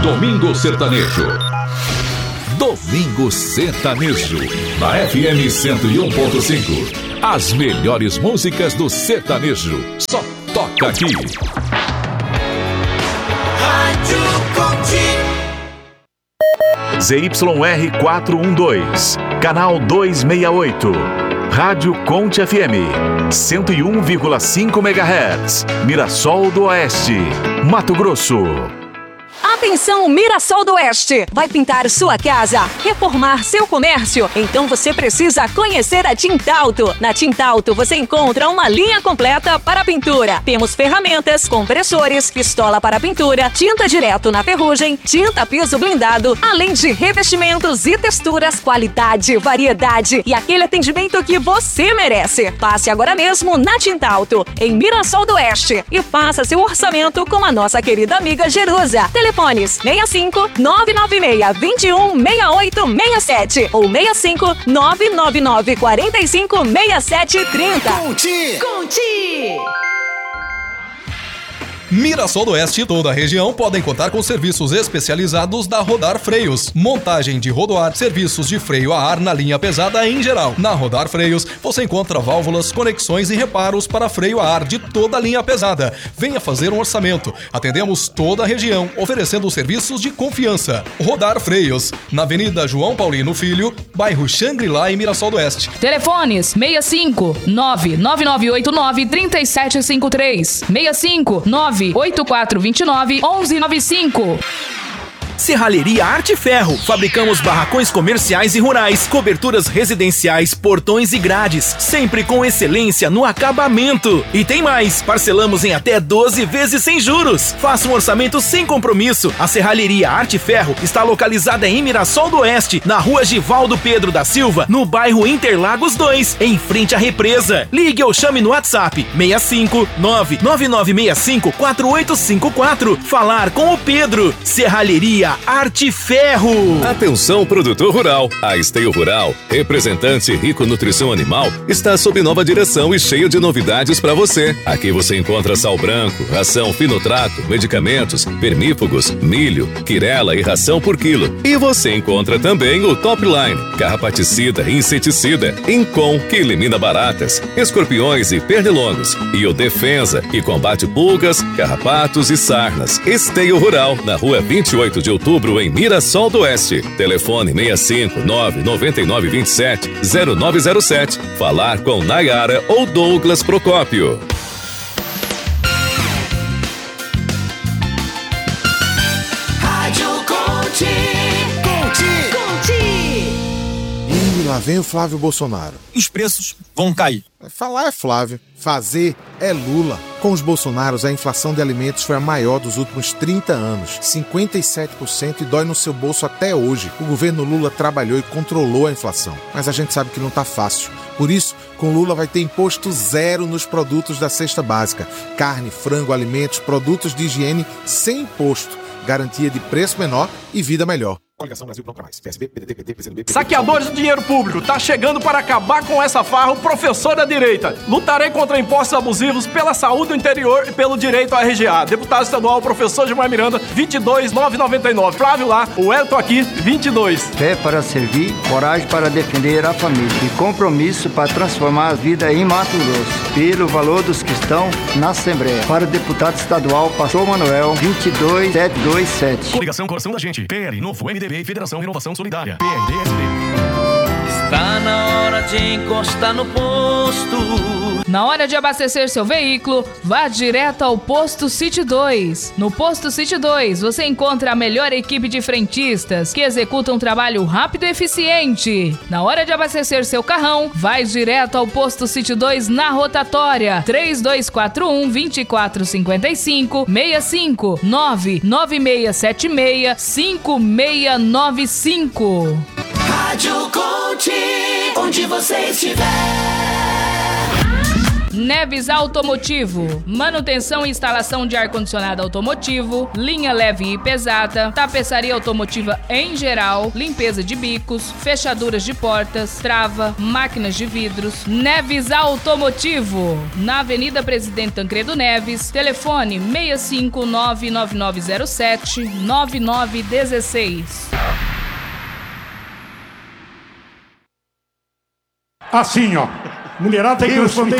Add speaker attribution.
Speaker 1: Domingo Sertanejo. Domingo Sertanejo, na FM 101.5. As melhores músicas do sertanejo. Só toca aqui.
Speaker 2: Rádio Conte.
Speaker 3: ZYR 412, canal 268. Rádio Conte FM, 101,5 MHz. Mirassol do Oeste, Mato Grosso.
Speaker 4: Atenção, Mirassol do Oeste! Vai pintar sua casa, reformar seu comércio? Então você precisa conhecer a Tintalto. Na Tintalto você encontra uma linha completa para pintura. Temos ferramentas, compressores, pistola para pintura, tinta direto na ferrugem, tinta piso blindado, além de revestimentos e texturas, qualidade, variedade e aquele atendimento que você merece. Passe agora mesmo na Tintalto, em Mirassol do Oeste, e faça seu orçamento com a nossa querida amiga Jerusa. Telefones 65 996 21 6867 ou 65 999 45 6730.
Speaker 2: Conte!
Speaker 5: Mirassol do Oeste e toda a região podem contar com serviços especializados da Rodar Freios. Montagem de rodoar, serviços de freio a ar na linha pesada em geral. Na Rodar Freios, você encontra válvulas, conexões e reparos para freio a ar de toda a linha pesada. Venha fazer um orçamento. Atendemos toda a região, oferecendo serviços de confiança. Rodar Freios, na Avenida João Paulino Filho, bairro Xangri-Lá, em Mirassol do Oeste.
Speaker 6: Telefones 65 99989 3753 65 98429 1195.
Speaker 7: Serralheria Arte Ferro. Fabricamos barracões comerciais e rurais, coberturas residenciais, portões e grades, sempre com excelência no acabamento. E tem mais, parcelamos em até 12 vezes sem juros. Faça um orçamento sem compromisso. A Serralheria Arte Ferro está localizada em Mirassol do Oeste, na rua Givaldo Pedro da Silva, no bairro Interlagos 2, em frente à represa. Ligue ou chame no WhatsApp 65 99965 4854. Falar com o Pedro. Serralheria Arte Ferro.
Speaker 8: Atenção, produtor rural. A Esteio Rural, representante Rico Nutrição Animal, está sob nova direção e cheio de novidades para você. Aqui você encontra sal branco, ração finotrato, medicamentos, vermífugos, milho, quirela e ração por quilo. E você encontra também o Top Line, carrapaticida e inseticida, Incom, que elimina baratas, escorpiões e pernilongos. E o Defensa, que combate pulgas, carrapatos e sarnas. Esteio Rural, na rua 28 de outubro, em Mirassol do Oeste. Telefone 65 99927 0907. Falar com Nayara ou Douglas Procópio.
Speaker 2: Rádio Conte!
Speaker 9: E lá vem o Flávio Bolsonaro.
Speaker 10: Os preços vão cair.
Speaker 9: Falar é Flávio, fazer é Lula. Com os Bolsonaros, a inflação de alimentos foi a maior dos últimos 30 anos, 57%, e dói no seu bolso até hoje. O governo Lula trabalhou e controlou a inflação, mas a gente sabe que não tá fácil. Por isso, com Lula vai ter imposto zero nos produtos da cesta básica. Carne, frango, alimentos, produtos de higiene sem imposto. Garantia de preço menor e vida melhor.
Speaker 11: Coligação Brasil Pronto Mais. PSB, PDT, PT, PCdoB... Saqueadores do dinheiro público. Tá chegando para acabar com essa farra o professor da direita. Lutarei contra impostos abusivos, pela saúde do interior e pelo direito à RGA. Deputado estadual, professor Gilmar Miranda, 22.999. Flávio lá, o Elton aqui, 22.
Speaker 12: Fé para servir, coragem para defender a família e compromisso para transformar a vida em Mato Grosso. Pelo valor dos que estão na Assembleia. Para o deputado estadual, Pastor Manuel, 22727.
Speaker 11: Coligação Coração da Gente. PL, Novo MDB e Federação Renovação Solidária. PRDSD.
Speaker 2: Está na hora de encostar no posto.
Speaker 6: Na hora de abastecer seu veículo, vá direto ao Posto City 2. No Posto City 2, você encontra a melhor equipe de frentistas que executam um trabalho rápido e eficiente. Na hora de abastecer seu carrão, vai direto ao Posto City 2 na rotatória 3241-2455 65 99676 5695.
Speaker 2: Rádio Conte, onde você estiver.
Speaker 6: Neves Automotivo, manutenção e instalação de ar-condicionado automotivo, linha leve e pesada, tapeçaria automotiva em geral, limpeza de bicos, fechaduras de portas, trava, máquinas de vidros. Neves Automotivo, na Avenida Presidente Tancredo Neves, telefone 659-9907-9916.
Speaker 13: Assim, ó. Mulherada tem que responder.